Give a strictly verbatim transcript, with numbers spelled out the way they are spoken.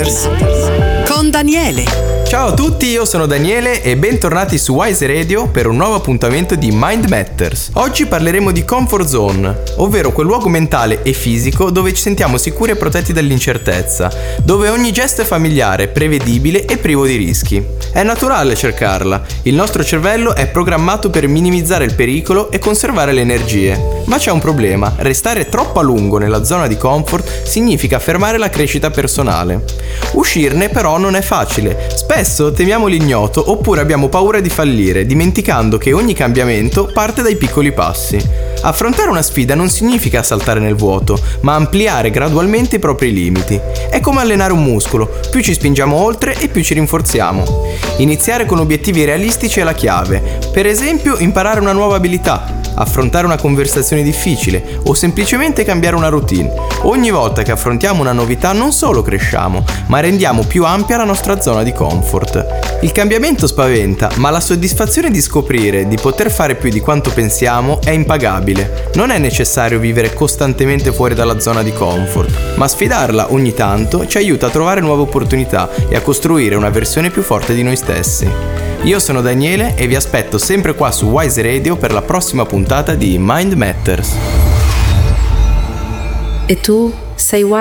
Matters con Daniele. Ciao a tutti, io sono Daniele e bentornati su Wise Radio per un nuovo appuntamento di Mind Matters. Oggi parleremo di comfort zone, ovvero quel luogo mentale e fisico dove ci sentiamo sicuri e protetti dall'incertezza, dove ogni gesto è familiare, prevedibile e privo di rischi. È naturale cercarla, il nostro cervello è programmato per minimizzare il pericolo e conservare le energie. Ma c'è un problema, restare troppo a lungo nella zona di comfort significa fermare la crescita personale. Uscirne però non è facile, spesso temiamo l'ignoto oppure abbiamo paura di fallire, dimenticando che ogni cambiamento parte dai piccoli passi. Affrontare una sfida non significa saltare nel vuoto, ma ampliare gradualmente i propri limiti. È come allenare un muscolo, più ci spingiamo oltre e più ci rinforziamo. Iniziare con obiettivi realistici è la chiave, per esempio imparare una nuova abilità, affrontare una conversazione difficile o semplicemente cambiare una routine. Ogni volta che affrontiamo una novità non solo cresciamo, ma rendiamo più ampia la nostra zona di comfort. Il cambiamento spaventa, ma la soddisfazione di scoprire di poter fare più di quanto pensiamo è impagabile. Non è necessario vivere costantemente fuori dalla zona di comfort, ma sfidarla ogni tanto ci aiuta a trovare nuove opportunità e a costruire una versione più forte di noi stessi. Io sono Daniele e vi aspetto sempre qua su Wise Radio per la prossima puntata di Mind Matters. E tu sei Wise?